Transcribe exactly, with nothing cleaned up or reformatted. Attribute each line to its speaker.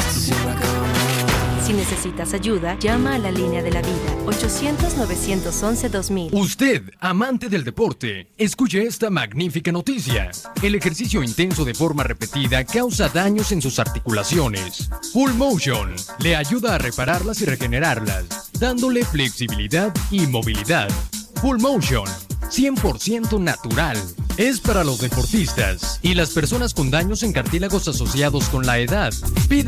Speaker 1: Si necesitas ayuda, llama a la línea de la vida, ochocientos, novecientos once, dos mil.
Speaker 2: Usted, amante del deporte, escuche esta magnífica noticia. El ejercicio intenso de forma repetida causa daños en sus articulaciones. Full Motion le ayuda a repararlas y regenerarlas, dándole flexibilidad y movilidad. Full Motion, cien por ciento natural. Es para los deportistas y las personas con daños en cartílagos asociados con la edad. Pida